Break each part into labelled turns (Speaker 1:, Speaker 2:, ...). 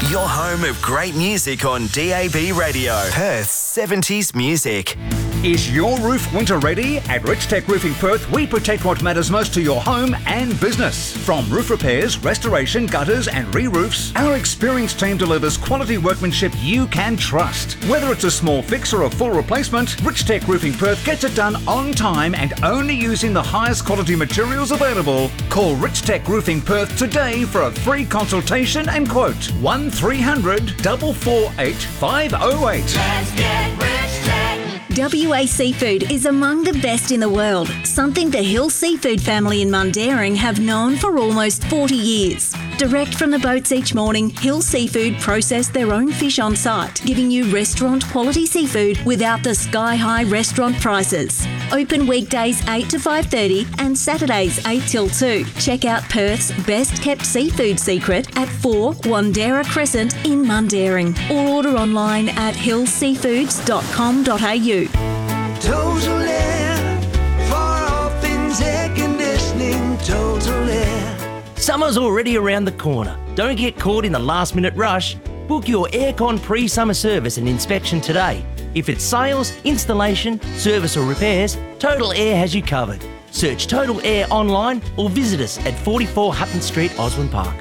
Speaker 1: Your home of great music on DAB Radio. Perth's 70s music.
Speaker 2: Is your roof winter ready? At Rich Tech Roofing Perth, we protect what matters most to your home and business. From roof repairs, restoration, gutters and re-roofs, our experienced team delivers quality workmanship you can trust. Whether it's a small fix or a full replacement, Rich Tech Roofing Perth gets it done on time and only using the highest quality materials available. Call Rich Tech Roofing Perth today for a free consultation and quote 1300 448 508.
Speaker 3: Let's get Rich Tech.
Speaker 4: WA Seafood is among the best in the world, something the Hill Seafood family in Mundaring have known for almost 40 years. Direct from the boats each morning, Hill Seafood process their own fish on site, giving you restaurant quality seafood without the sky-high restaurant prices. Open weekdays 8 to 5:30 and Saturdays 8 till 2. Check out Perth's best kept seafood secret at 4 Wandera Crescent in Mundaring, or order online at hillseafoods.com.au.
Speaker 5: Total Air, for all things air conditioning, Total Air.
Speaker 6: Summer's already around the corner. Don't get caught in the last minute rush. Book your aircon pre-summer service and inspection today. If it's sales, installation, service or repairs, Total Air has you covered. Search Total Air online or visit us at 44 Hutton Street, Osborne Park.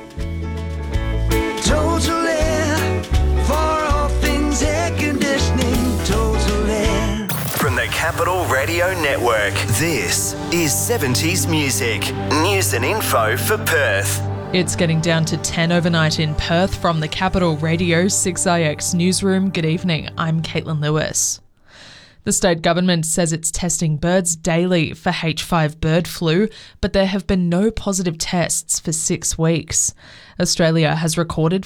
Speaker 5: Total Air, for all things air conditioning, Total Air.
Speaker 1: From the Capital Radio Network, this is 70s music. News and info for Perth.
Speaker 7: It's getting down to 10 overnight in Perth from the Capital Radio 6IX newsroom. Good evening, I'm Caitlin Lewis. The state government says it's testing birds daily for H5 bird flu, but there have been no positive tests for 6 weeks. Australia has recorded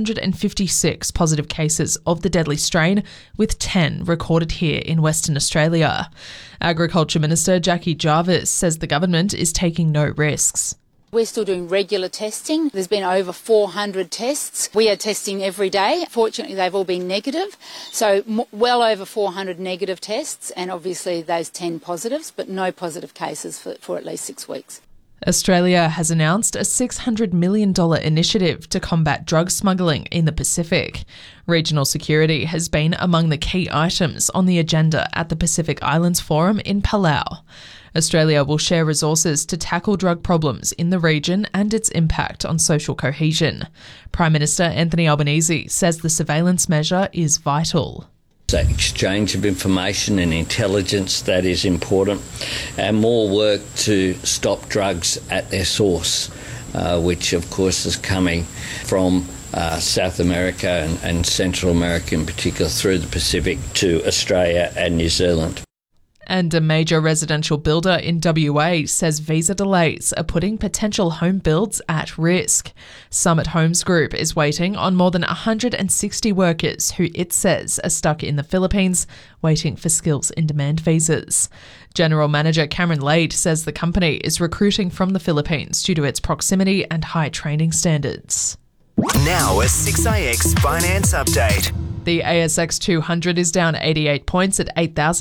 Speaker 7: 456 positive cases of the deadly strain, with 10 recorded here in Western Australia. Agriculture Minister Jackie Jarvis says the government is taking no risks.
Speaker 8: We're still doing regular testing. There's been over 400 tests. We are testing every day. Fortunately, they've all been negative. So well over 400 negative tests and obviously those 10 positives, but no positive cases for at least 6 weeks.
Speaker 7: Australia has announced a $600 million initiative to combat drug smuggling in the Pacific. Regional security has been among the key items on the agenda at the Pacific Islands Forum in Palau. Australia will share resources to tackle drug problems in the region and its impact on social cohesion. Prime Minister Anthony Albanese says the surveillance measure is vital.
Speaker 9: That exchange of information and intelligence that is important, and more work to stop drugs at their source, which of course is coming from South America and Central America in particular through the Pacific to Australia and New Zealand.
Speaker 7: And a major residential builder in WA says visa delays are putting potential home builds at risk. Summit Homes Group is waiting on more than 160 workers who it says are stuck in the Philippines waiting for skills in demand visas. General Manager Cameron Lade says the company is recruiting from the Philippines due to its proximity and high training standards.
Speaker 1: Now a 6IX finance update.
Speaker 7: The ASX 200 is down 88 points at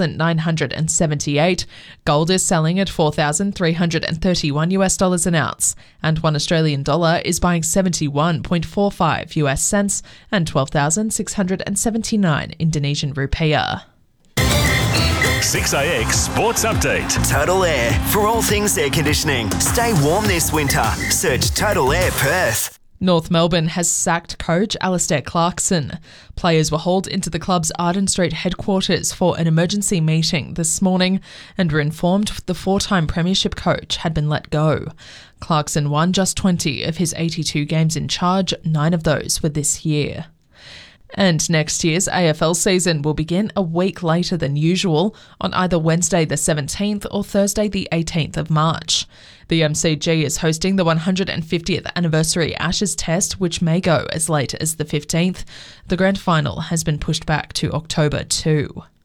Speaker 7: 8,978. Gold is selling at $4,331 an ounce, and 1 Australian dollar is buying 71.45 US cents and 12,679 Indonesian rupiah.
Speaker 10: 6IX Sports Update.
Speaker 1: Total Air, for all things air conditioning. Stay warm this winter. Search Total Air Perth.
Speaker 7: North Melbourne has sacked coach Alistair Clarkson. Players were hauled into the club's Arden Street headquarters for an emergency meeting this morning and were informed the 4-time premiership coach had been let go. Clarkson won just 20 of his 82 games in charge, 9 of those were this year. And next year's AFL season will begin a week later than usual on either Wednesday the 17th or Thursday the 18th of March. The MCG is hosting the 150th anniversary Ashes Test, which may go as late as the 15th. The grand final has been pushed back to October 2.